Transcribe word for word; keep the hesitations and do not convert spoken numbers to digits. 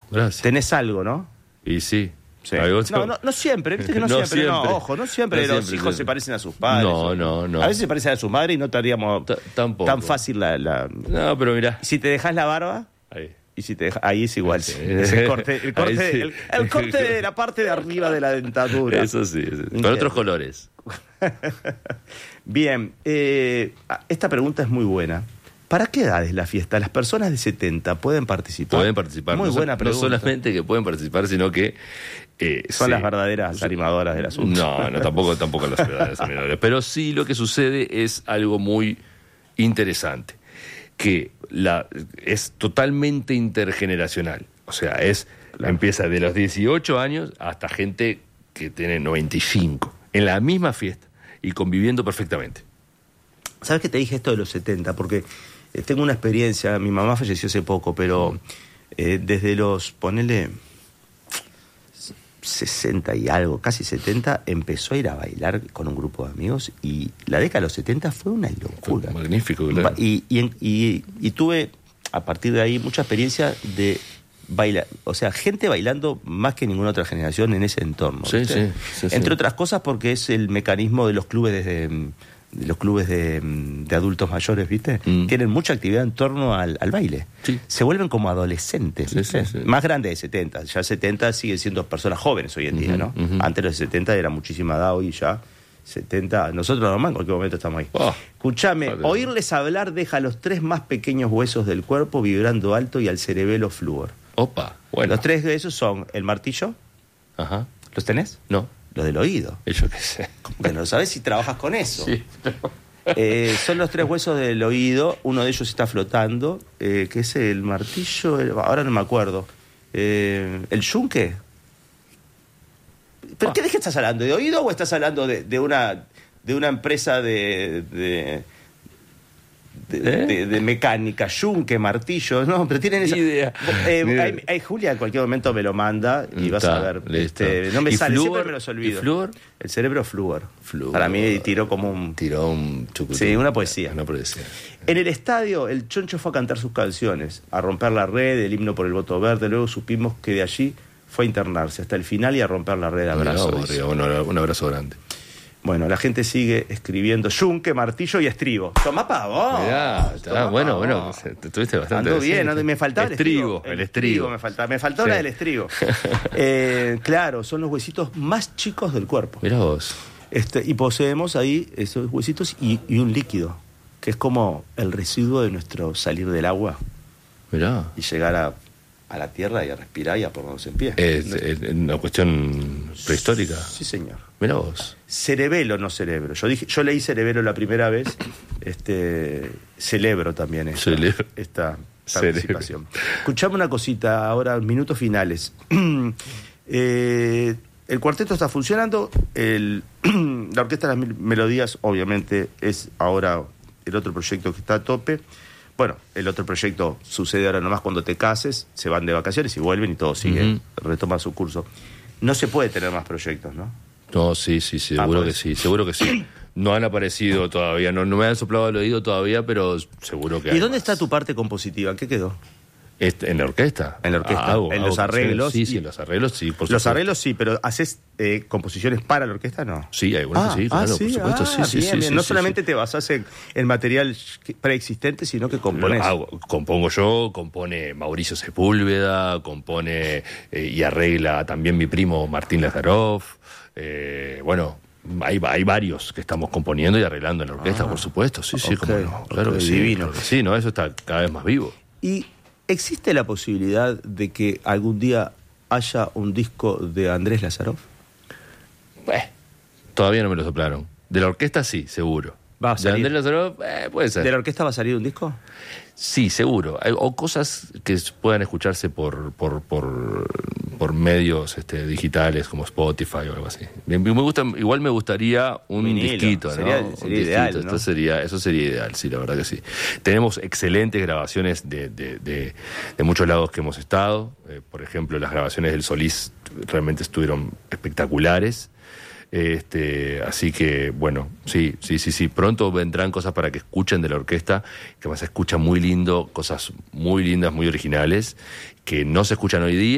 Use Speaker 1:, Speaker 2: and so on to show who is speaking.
Speaker 1: Gracias.
Speaker 2: Tenés algo, ¿no?
Speaker 1: Y sí.
Speaker 2: Sí.
Speaker 1: ¿Algo?
Speaker 2: No, no, no siempre, viste que no,
Speaker 1: No
Speaker 2: siempre,
Speaker 1: siempre.
Speaker 2: no, ojo, no siempre
Speaker 1: No
Speaker 2: los
Speaker 1: siempre,
Speaker 2: hijos
Speaker 1: siempre.
Speaker 2: se parecen a sus padres.
Speaker 1: No,
Speaker 2: o-
Speaker 1: no, no.
Speaker 2: A veces se parecen a su madre y no estaríamos
Speaker 1: T- tampoco.
Speaker 2: tan fácil la, la...
Speaker 1: No, pero mirá.
Speaker 2: Si te dejas la barba,
Speaker 1: Ahí.
Speaker 2: y si te dejas... Ahí es igual.
Speaker 1: Sí.
Speaker 2: Es el corte, el corte,
Speaker 1: Ahí sí.
Speaker 2: el, el corte de la parte de arriba de la dentadura.
Speaker 1: Eso sí, eso sí. Con
Speaker 2: Entiendo.
Speaker 1: otros colores.
Speaker 2: Bien, eh, esta pregunta es muy buena. ¿Para qué edad es la fiesta? ¿Las personas de setenta pueden participar?
Speaker 1: Pueden participar.
Speaker 2: Muy
Speaker 1: no,
Speaker 2: buena
Speaker 1: no
Speaker 2: pregunta.
Speaker 1: solamente que pueden participar, sino que... eh,
Speaker 2: Son
Speaker 1: sí.
Speaker 2: las verdaderas animadoras del asunto.
Speaker 1: No, no, tampoco, tampoco las edades animadoras. Pero sí lo que sucede es algo muy interesante, que la, es totalmente intergeneracional. O sea, es
Speaker 2: Claro.
Speaker 1: empieza de los dieciocho años hasta gente que tiene noventa y cinco, en la misma fiesta y conviviendo perfectamente.
Speaker 2: ¿Sabes que te dije esto de los setenta? Porque eh, tengo una experiencia, mi mamá falleció hace poco, pero eh, desde los, ponele, sesenta y algo, casi setenta, empezó a ir a bailar con un grupo de amigos y la década de los setenta fue una locura.
Speaker 1: Magnífico, claro.
Speaker 2: Y, y, en- y, y tuve, a partir de ahí, mucha experiencia de bailar, o sea, gente bailando más que ninguna otra generación en ese entorno.
Speaker 1: Sí,
Speaker 2: ¿viste?
Speaker 1: sí, sí, sí.
Speaker 2: Entre otras cosas porque es el mecanismo de los clubes de, de los clubes de, de adultos mayores, ¿viste?
Speaker 1: Mm.
Speaker 2: Tienen mucha actividad en torno al, al baile.
Speaker 1: Sí.
Speaker 2: Se vuelven como adolescentes,
Speaker 1: Sí,
Speaker 2: ¿viste?
Speaker 1: sí, sí.
Speaker 2: Más grandes de setenta. Ya setenta siguen siendo personas jóvenes hoy en día,
Speaker 1: Ujú,
Speaker 2: ¿no?
Speaker 1: ujú.
Speaker 2: Antes de los setenta era muchísima edad, hoy ya setenta. Nosotros nomás en cualquier momento estamos ahí.
Speaker 1: Oh.
Speaker 2: Escuchame,
Speaker 1: Vale.
Speaker 2: oírles hablar deja los tres más pequeños huesos del cuerpo vibrando alto y al cerebelo flúor.
Speaker 1: Opa, bueno.
Speaker 2: Los tres de esos son el martillo.
Speaker 1: Ajá.
Speaker 2: ¿Los tenés?
Speaker 1: No,
Speaker 2: Los del oído.
Speaker 1: yo qué sé.
Speaker 2: Como que no sabes si trabajas con eso.
Speaker 1: Sí.
Speaker 2: Eh, son los tres huesos del oído. Uno de ellos está flotando. Eh, ¿Qué es el martillo? El- ahora no me acuerdo. Eh, ¿El yunque? ¿Pero
Speaker 1: Ah.
Speaker 2: qué de qué estás hablando? ¿De oído o estás hablando de, de una de una empresa de de, de,
Speaker 1: ¿Eh?
Speaker 2: de- de mecánica? Yunque, martillo, no, pero tienen esa.
Speaker 1: Ni idea.
Speaker 2: Eh,
Speaker 1: Ni idea.
Speaker 2: hay- hay- Julia en cualquier momento me lo manda y vas
Speaker 1: Está,
Speaker 2: a ver.
Speaker 1: listo.
Speaker 2: Este, no me
Speaker 1: ¿Y
Speaker 2: sale,
Speaker 1: flúor?
Speaker 2: siempre me los olvido.
Speaker 1: ¿Y flúor?
Speaker 2: El cerebro flúor.
Speaker 1: Flúor.
Speaker 2: Para mí tiró como un.
Speaker 1: Tiró un chucutú.
Speaker 2: Sí, una poesía.
Speaker 1: Una poesía.
Speaker 2: En el estadio, el Choncho fue a cantar sus canciones, a romper la red, el himno por el voto verde. Luego supimos que de allí fue a internarse hasta el final y a romper la red de abrazos.
Speaker 1: Mirá,
Speaker 2: dice.
Speaker 1: arriba, bueno, un abrazo grande.
Speaker 2: Bueno, la gente sigue escribiendo yunque, martillo y estribo. Tomá para vos.
Speaker 1: Mirá, está,
Speaker 2: tomá
Speaker 1: bueno,
Speaker 2: pa'
Speaker 1: bueno,
Speaker 2: vos.
Speaker 1: te estuviste bastante...
Speaker 2: Andó bien,
Speaker 1: sí,
Speaker 2: ando- me faltaba el estribo.
Speaker 1: estribo. El estribo.
Speaker 2: me faltaba, me faltó
Speaker 1: Sí.
Speaker 2: la del estribo. Eh, claro, son los huesitos más chicos del cuerpo.
Speaker 1: Mirá vos.
Speaker 2: Este, y poseemos ahí esos huesitos y, y un líquido, que es como el residuo de nuestro salir del agua
Speaker 1: Mirá.
Speaker 2: y llegar a, a la tierra y a respirar y a ponernos en pie.
Speaker 1: Es, es una cuestión prehistórica.
Speaker 2: Sí, señor.
Speaker 1: Mirá vos.
Speaker 2: Cerebelo, no cerebro. Yo dije, yo leí cerebelo la primera vez, este celebro también esta,
Speaker 1: Celebro.
Speaker 2: esta
Speaker 1: Cerebro.
Speaker 2: participación. Escuchame una cosita, ahora minutos finales. Eh, el cuarteto está funcionando, el, la Orquesta de las Mil Melodías obviamente es ahora el otro proyecto que está a tope. Bueno, el otro proyecto sucede ahora nomás cuando te cases, se van de vacaciones y vuelven y todo sigue,
Speaker 1: Ujú.
Speaker 2: retoma su curso. No se puede tener más proyectos, ¿no?
Speaker 1: No, sí, sí, sí, seguro
Speaker 2: Ah,
Speaker 1: que
Speaker 2: pues.
Speaker 1: sí, seguro que sí. No han aparecido todavía, no, no me han soplado al oído todavía, pero seguro que
Speaker 2: ¿Y
Speaker 1: hay
Speaker 2: dónde
Speaker 1: más.
Speaker 2: está tu parte compositiva? ¿En qué quedó?
Speaker 1: Este, ¿En la orquesta?
Speaker 2: En la orquesta,
Speaker 1: Ah, hago-
Speaker 2: en
Speaker 1: hago
Speaker 2: los
Speaker 1: canciones.
Speaker 2: arreglos
Speaker 1: Sí,
Speaker 2: y-
Speaker 1: sí, en los arreglos sí, por
Speaker 2: Los
Speaker 1: supuesto.
Speaker 2: arreglos sí, pero ¿haces eh, composiciones para la orquesta? No.
Speaker 1: Sí, hay algunos que sí, claro, por supuesto.
Speaker 2: Ah,
Speaker 1: sí, sí,
Speaker 2: bien,
Speaker 1: sí,
Speaker 2: bien.
Speaker 1: sí,
Speaker 2: No
Speaker 1: sí,
Speaker 2: solamente
Speaker 1: sí.
Speaker 2: te basás en, en material preexistente, sino que componés.
Speaker 1: Lo hago, compongo yo, compone Mauricio Sepúlveda, compone eh, y arregla también mi primo Martín Lazaroff. Eh, bueno, hay, hay varios que estamos componiendo y arreglando en la orquesta,
Speaker 2: Ah,
Speaker 1: por supuesto. Sí, sí,
Speaker 2: ok,
Speaker 1: cómo no. Claro
Speaker 2: ok,
Speaker 1: que sí.
Speaker 2: divino.
Speaker 1: Claro que sí, no, eso está cada vez más vivo.
Speaker 2: ¿Y existe la posibilidad de que algún día haya un disco de Andrés Lazaroff?
Speaker 1: Bueno, todavía no me lo soplaron. De la orquesta sí, seguro.
Speaker 2: Va a
Speaker 1: De
Speaker 2: salir.
Speaker 1: Andrés Lazaroff, eh, puede ser.
Speaker 2: ¿De la orquesta va a salir un disco?
Speaker 1: Sí, seguro. Hay- o cosas que puedan escucharse por por, por, por medios este, digitales como Spotify o algo así. Me, me gusta, igual me gustaría un
Speaker 2: Vinilo.
Speaker 1: disquito, ¿no?
Speaker 2: Sería-
Speaker 1: Un
Speaker 2: sería
Speaker 1: disquito.
Speaker 2: ideal, ¿no?
Speaker 1: Esto sería, eso sería ideal, sí, la verdad que sí. Tenemos excelentes grabaciones de, de, de, de muchos lados que hemos estado. Eh, por ejemplo, las grabaciones del Solís realmente estuvieron espectaculares. Este, así que, bueno, sí, sí, sí, sí. Pronto vendrán cosas para que escuchen de la orquesta, que más se escucha muy lindo, cosas muy lindas, muy originales, que no se escuchan hoy día.